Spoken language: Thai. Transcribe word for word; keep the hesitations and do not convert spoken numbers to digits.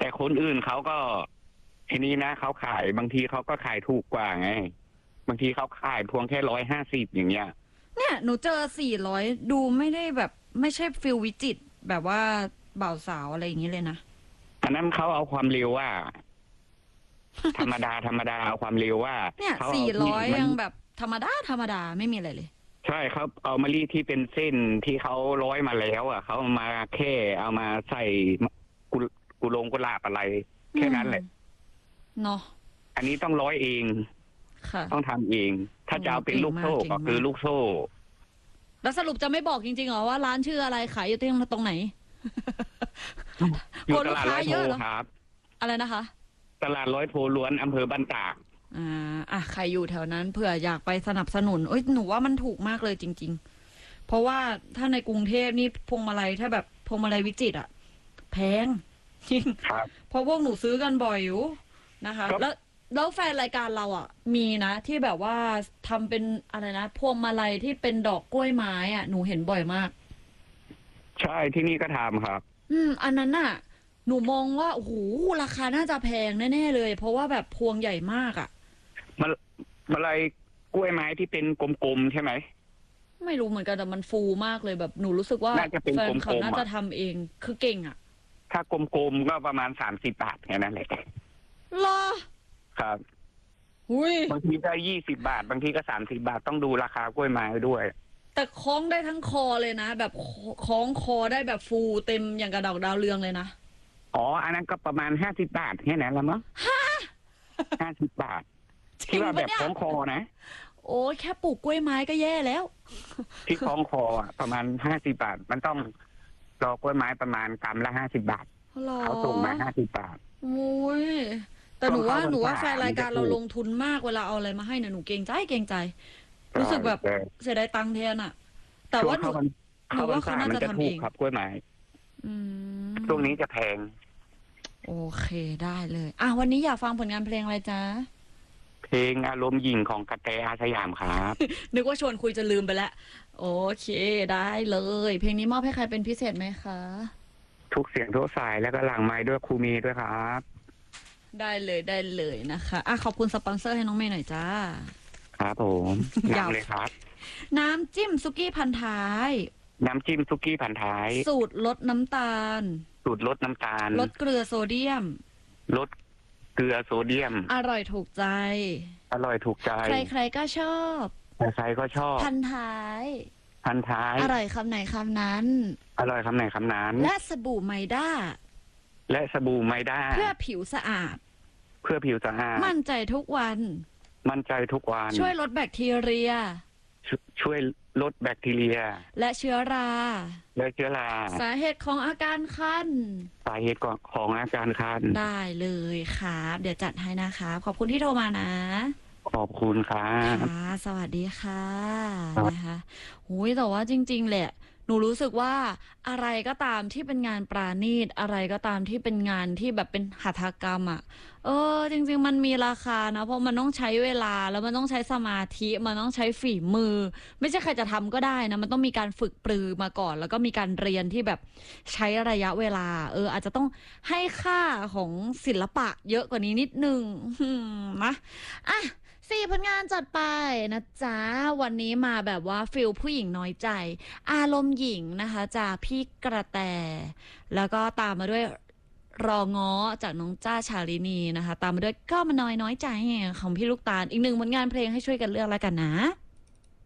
แต่คนอื่นเขาก็ทีนี้นะเขาขายบางทีเขาก็ขายถูกกว่าไงบางทีเขาขายพวงแค่ร้อยห้าสิบอย่างเงี้ยเนี่ยหนูเจอสี่ร้อยดูไม่ได้แบบไม่ใช่ฟิลวิจิตรแบบว่าบ่าวสาวอะไรอย่างนี้เลยนะอันนั้นเขาเอาความเร็วว่า ธรรมดาธรรมดาเอาความเร็วว่าเนี่ยสี่ร้อยยังแบบธรรมดาธรรมดาไม่มีอะไรเลยใช่ครับเอามะลิที่เป็นเส้นที่เขาร้อยมาแล้วอ่ะเขาเอามาแค่เอามาใส่กุกุลงกุหลาบอะไรแค่นั้นแหละเนาะอันนี้ต้องร้อยเองค่ะต้องทำเอง ถ้าจะเอาเป็นลูกโซ่ก็คือลูกโซ่แล้วสรุปจะไม่บอกจริงๆเหรอว่าร้านชื่ออะไรขายอยู่ที่ตรงไหนอยู่ตลาดร้อยโพครับอะไรนะคะตลาดร้อยโพล้วนอำเภอบ้านตากอ่าอ่ะใครอยู่แถวนั้นเผื่ออยากไปสนับสนุนเอ้ยหนูว่ามันถูกมากเลยจริงๆเพราะว่าถ้าในกรุงเทพนี่พวงมาลัยถ้าแบบพวงมาลัยวิจิตรอะแพงจริงเพราะพวกหนูซื้อกันบ่อยอยู่นะคะแล้วแล้วแฟนรายการเราอ่ะมีนะที่แบบว่าทำเป็นอะไรนะพวงมาลัยที่เป็นดอกกล้วยไม้อ่ะหนูเห็นบ่อยมากใช่ที่นี่ก็ทำครับอืมอันนั้นน่ะหนูมองว่าโอ้โหราคาน่าจะแพงแน่ๆเลยเพราะว่าแบบพวงใหญ่มากอ่ะมามาลัยกล้วยไม้ที่เป็นกลมๆใช่ไหมไม่รู้เหมือนกันแต่มันฟูมากเลยแบบหนูรู้สึกว่าแฟนเขาน่าจะทำเองคือเก่งอ่ะถ้ากลมๆก็ประมาณสามสิบบาทแค่นั้นแหละรอครับบางทีก็ยี่สิบบาทบางทีก็สามสิบบาทต้องดูราคากล้วยไม้ด้วยแต่คล้องได้ทั้งคอเลยนะแบบคล้องคอได้แบบฟูเต็มอย่างกระดอกดาวเรืองเลยนะอ๋ออันนั้นก็ประมาณห้าสิบบาทแค่นั้นละมั้งห้าสิบบาทที่ว่าแบบคล้องคอนะโอ้แค่ปลูกกล้วยไม้ก็แย่แล้วที่คล้องคออ่ะประมาณห้าสิบบาทมันต้องดอกกล้วยไม้ประมาณกรัมละห้าสิบบาทเขาส่งมาห้าสิบบาทโอ้ยแต่หนูว่าหนูว่าแฟนรายการเราลงทุนมากเวลาเอาอะไรมาให้เนี่ยหนูเกรงใจเกรงใจรู้สึกแบบเสียดายตังค์แทนอ่ะแต่ว่าหนูหนูว่าเขาน่าจะทำเองครับกล้วยไม้ช่วงนี้จะแพงโอเคได้เลยอ่ะวันนี้อยากฟังผลงานเพลงอะไรจ๊ะเพลงอารมณ์หญิงของกระแตอาสยามครับนึกว่าชวนคุยจะลืมไปแล้วโอเคได้เลยเพลงนี้มอบให้ใครเป็นพิเศษไหมคะทุกเสียงทุกสายแล้วก็หลังไม้ด้วยครูมีด้วยครับได้เลยได้เลยนะคะอ่ะขอบคุณสปอนเซอร์ให้น้องเมย์หน่อยจ้าครับผมยาวเลยครับน้ำจิ้มซุกี้พันท้ายน้ำจิ้มซุกี้พันท้ายสูตรลดน้ำตาลสูตรลดน้ำตาลลดเกลือโซเดียมลดเกลือโซเดียมอร่อยถูกใจอร่อยถูกใจใครๆก็ชอบใครๆก็ชอบพันท้ายพันท้ายอร่อยคำไหนคำนั้นอร่อยคำไหนคำนั้นและสบู่ไมด้าและสบู่ไมด้าเพื่อผิวสะอาดเพื่อผิวสะอาดมั่นใจทุกวันมั่นใจทุกวันช่วยลดแบคทีเรียช่วยลดแบคทีเรียและเชื้อราและเชื้อราสาเหตุของอาการคันสาเหตุของอาการคันได้เลยครับเดี๋ยวจัดให้นะคะขอบคุณที่โทรมานะขอบคุณครับค่ะสวัสดีค่ะนะคะโอ้ยแต่ว่าจริงๆแหละหนูรู้สึกว่าอะไรก็ตามที่เป็นงานปราณีตอะไรก็ตามที่เป็นงานที่แบบเป็นหัตถกรรมอ่ะเออจริงๆมันมีราคานะเพราะมันต้องใช้เวลาแล้วมันต้องใช้สมาธิมันต้องใช้ฝีมือไม่ใช่ใครจะทำก็ได้นะมันต้องมีการฝึกปรือมาก่อนแล้วก็มีการเรียนที่แบบใช้ระยะเวลาเอออาจจะต้องให้ค่าของศิลปะเยอะกว่านี้นิดนึงนะอ่ะสี่ผลงานจัดไปนะจ๊ะวันนี้มาแบบว่าฟิลผู้หญิงน้อยใจอารมณ์หญิงนะคะจากพี่กระแตแล้วก็ตามมาด้วยรอง้อจากน้องจ้าชาลินีนะคะตามมาด้วยก็มาน้อยน้อยใจของพี่ลูกตาลอีกหนึ่งผลงานเพลงให้ช่วยกันเลือกแล้วกันนะ